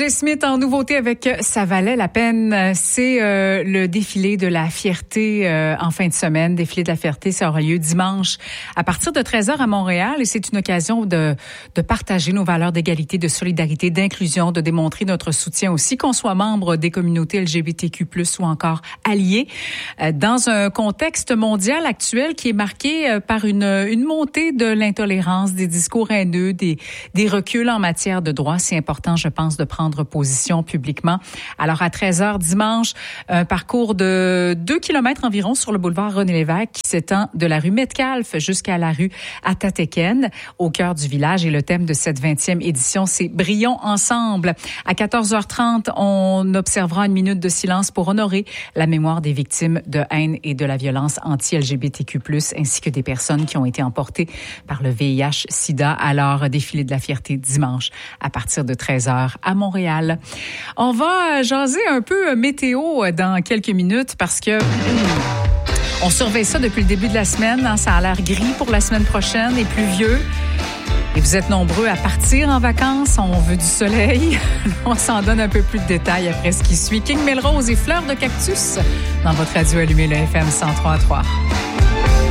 Roger Smith en nouveauté avec Ça valait la peine. C'est le défilé de la fierté en fin de semaine. Défilé de la fierté, ça aura lieu dimanche à partir de 13h à Montréal et c'est une occasion de partager nos valeurs d'égalité, de solidarité, d'inclusion, de démontrer notre soutien aussi, qu'on soit membre des communautés LGBTQ+, ou encore alliés, dans un contexte mondial actuel qui est marqué par une montée de l'intolérance, des discours haineux, des reculs en matière de droits. C'est important, je pense, de prendre position publiquement. Alors, à 13h dimanche, un parcours de 2 kilomètres environ sur le boulevard René-Lévesque qui s'étend de la rue Metcalfe jusqu'à la rue Atatéken, au cœur du village. Et le thème de cette 20e édition, c'est « Brillons ensemble ». À 14h30, on observera une minute de silence pour honorer la mémoire des victimes de haine et de la violence anti-LGBTQ+, ainsi que des personnes qui ont été emportées par le VIH-Sida à leur défilé de la fierté dimanche à partir de 13h à Montréal. On va jaser un peu météo dans quelques minutes parce que on surveille ça depuis le début de la semaine. Ça a l'air gris pour la semaine prochaine et pluvieux. Et vous êtes nombreux à partir en vacances. On veut du soleil. On s'en donne un peu plus de détails après ce qui suit. King Melrose et Fleurs de cactus dans votre radio allumée, le FM 103.3.